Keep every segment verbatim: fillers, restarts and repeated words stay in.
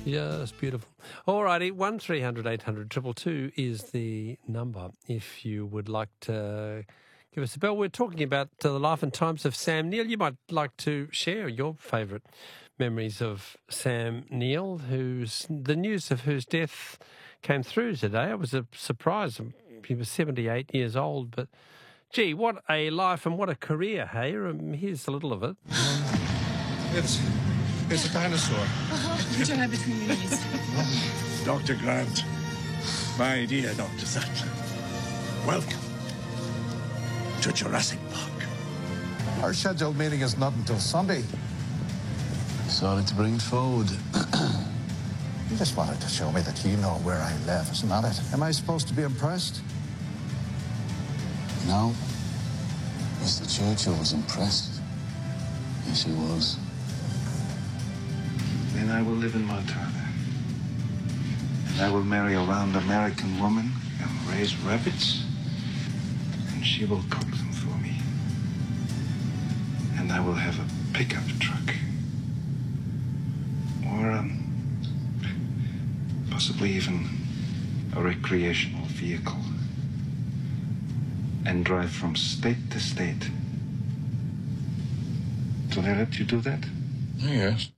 Just beautiful. All righty, one three hundred eight hundred two two two is the number if you would like to give us a bell. We're talking about uh, the life and times of Sam Neill. You might like to share your favourite memories of Sam Neill, whose the news of whose death came through today. It was a surprise. He was seventy-eight years old, but gee, what a life and what a career, hey? Um, here's a little of it. It's, it's a dinosaur. Uh-huh. Put your hand between your knees. Doctor Grant, my dear Doctor Sattler, welcome to Jurassic Park. Our scheduled meeting is not until Sunday. Sorry to bring it forward. You just wanted to show me that you know where I live, isn't that it? Am I supposed to be impressed? No. Mister Churchill was impressed. Yes, he was. Then I will live in Montana. And I will marry a round American woman and raise rabbits. And she will cook them for me. And I will have a pickup truck. Or um, possibly even a recreational vehicle. And drive from state to state. Do they let you do that? Yes.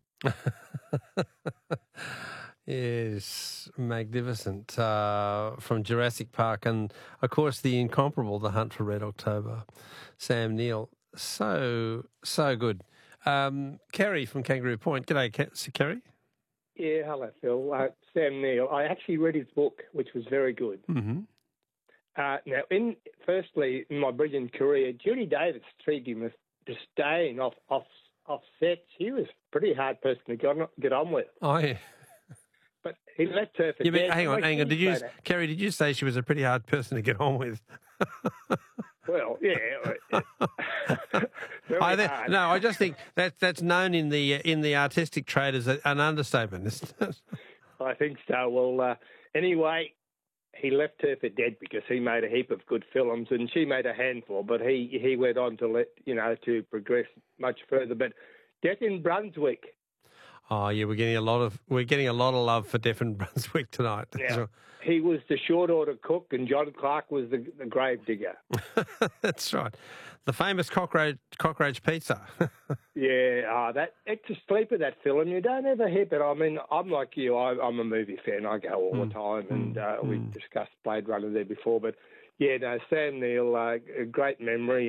Yes, magnificent. Uh, from Jurassic Park and, of course, the incomparable The Hunt for Red October. Sam Neill. So, so good. Um, Kerry from Kangaroo Point. G'day, Ke- Kerry. Yeah, hello, Phil. Uh, Sam Neill. I actually read his book, which was very good. Mm-hmm. Uh, now, in firstly, in my brilliant career, Judy Davis treated him with disdain off off off set. She was a pretty hard person to get on, get on with. Oh, yeah. But he left her for You mean, dead. hang on, Like, hang on. Did you, that. Kerry, did you say she was a pretty hard person to get on with? Well, yeah. Very I th- hard. no, I just think that that's known in the in the artistic trade as a, an understatement, isn't it? I think so. Well, uh, anyway, he left her for dead because he made a heap of good films and she made a handful, but he, he went on to let, you know, to progress much further. But Death in Brunswick. Oh yeah, we're getting a lot of we're getting a lot of love for Death in Brunswick tonight. Yeah. So- He was the short order cook and John Clark was the, the grave digger. That's right. The famous cockroach cockroach pizza. Yeah, uh, that it's a sleeper, that film. You don't ever hear, but I mean, I'm like you. I, I'm a movie fan. I go all Mm. the time, and uh, Mm. we discussed Blade Runner there before. But yeah, no, Sam Neill, uh, a great memory.